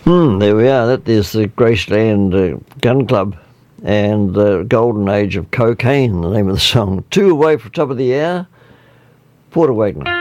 There we are. That is the Graceland Gun Club and the Golden Age of Cocaine, the name of the song. 2 away from top of the hour. Porter Wagner.